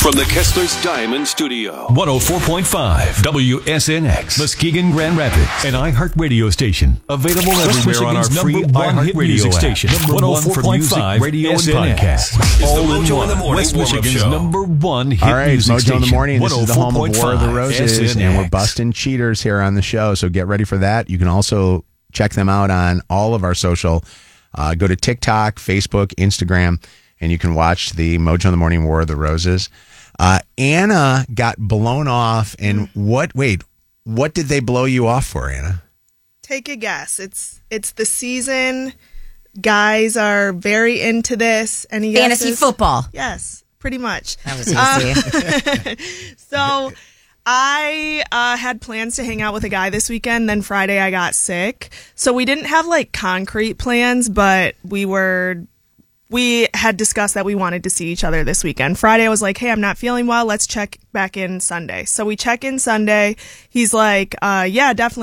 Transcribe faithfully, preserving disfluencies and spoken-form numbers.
From the Kessler's Diamond Studio. one oh four point five W S N X, Muskegon, Grand Rapids, an iHeart radio station. Available everywhere on our free iHeart radio station. one oh four point five Radio and Podcast. All in one. West Michigan's number one hit All right, music Mojo station. in the morning. This is the home of War of the Roses, S N X. and we're busting cheaters here on the show. So get ready for that. You can also check them out on all of our social. Uh, go to TikTok, Facebook, Instagram, and you can watch the Mojo in the Morning War of the Roses. Uh, Anna got blown off, and what? Wait, what did they blow you off for, Anna? Take a guess. It's it's the season. Guys are very into this. Any Fantasy guesses? football. Yes, pretty much. That was easy. Uh, so I uh, had plans to hang out with a guy this weekend. Then Friday I got sick. So we didn't have like concrete plans, but we were... We had discussed that we wanted to see each other this weekend. Friday, I was like, hey, I'm not feeling well. Let's check back in Sunday. So we check in Sunday. He's like, uh, yeah, definitely.